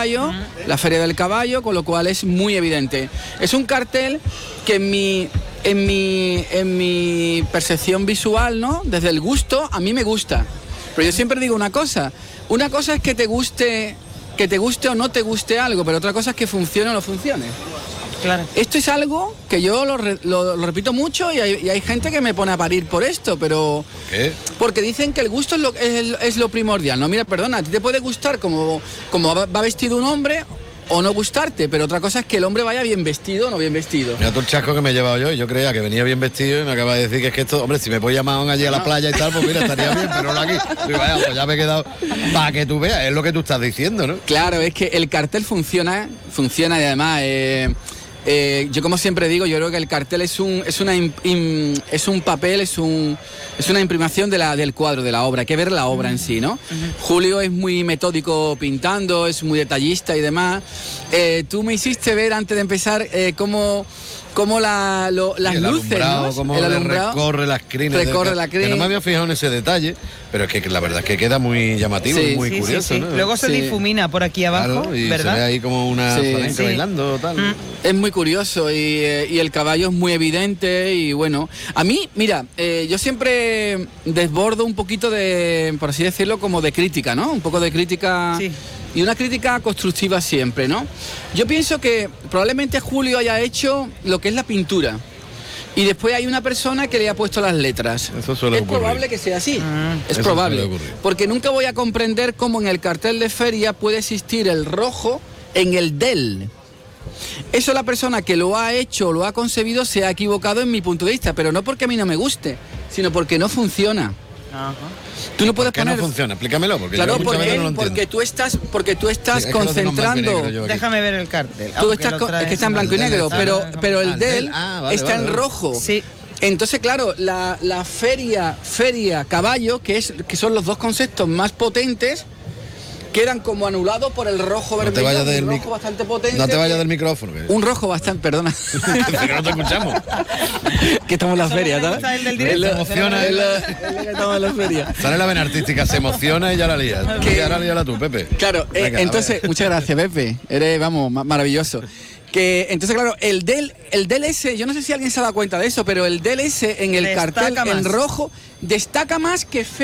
caballo, la Feria del Caballo, con lo cual es muy evidente. Es un cartel que en mi percepción visual, ¿no? Desde el gusto, a mí me gusta. Pero yo siempre digo una cosa es que te guste o no te guste algo, pero otra cosa es que funcione o no funcione. Claro. Esto es algo que yo lo repito mucho y hay gente que me pone a parir por esto, pero... ¿Qué? Porque dicen que el gusto es lo primordial. No, mira, perdona, a ti te puede gustar como va vestido un hombre o no gustarte, pero otra cosa es que el hombre vaya bien vestido o no bien vestido. Mira todo el chasco que me he llevado yo, y yo creía que venía bien vestido y me acaba de decir que es que esto, hombre, si me puedo llamar allí a la playa y tal, pues mira, estaría bien, pero no aquí. Y vaya, pues ya me he quedado para que tú veas, es lo que tú estás diciendo, ¿no? Claro, es que el cartel funciona y además... yo como siempre digo, yo creo que el cartel es un papel, es una imprimación del cuadro, de la obra. Hay que ver la obra en sí, ¿no? Julio es muy metódico pintando, es muy detallista y demás. Tú me hiciste ver antes de empezar cómo las luces, ¿no? Cómo recorre las crines. Que no me había fijado en ese detalle, pero es que la verdad es que queda muy llamativo y muy curioso, sí. ¿no? Luego se difumina por aquí abajo, claro, y ¿verdad? se ve ahí como una flamenca bailando, tal. Es muy curioso y el caballo es muy evidente y bueno, a mí, mira, yo siempre desbordo un poquito de, por así decirlo, como de crítica, ¿no? Un poco de crítica... Sí. Y una crítica constructiva siempre, ¿no? Yo pienso que probablemente Julio haya hecho lo que es la pintura y después hay una persona que le ha puesto las letras. Eso suele ocurrir. Es probable que sea así, es Eso probable, suele ocurrir. porque nunca voy a comprender cómo en el cartel de feria puede existir el rojo en el del. Eso la persona que lo ha hecho, lo ha concebido, se ha equivocado en mi punto de vista, pero no porque a mí no me guste, sino porque no funciona. Ajá. Tú no puedes ¿Por qué poner... no funciona? Explícamelo, porque Claro, yo muchas veces no lo entiendo. porque tú estás Sí, es que lo tengo en blanco y concentrando... negro yo aquí. Déjame ver el cartel. Tú estás es que está en blanco y negro, pero el del vale, está en rojo. Sí. Entonces, claro, la feria, caballo, que son los dos conceptos más potentes, quedan como anulados por el rojo vermelho, un rojo bastante potente. No te vayas del micrófono. Un rojo bastante, perdona. Que no te escuchamos. Que estamos en la feria, ¿sabes? El del directo. Se emociona. Estamos en la feria. Sale la vena artística, se emociona y ya la lía. Y ahora líala tú, Pepe. Claro, Venga, entonces, muchas gracias, Pepe. Eres, vamos, maravilloso. Entonces, claro, el del ese, yo no sé si alguien se ha dado cuenta de eso, pero el del ese en el Destaca cartel más. en rojo destaca más que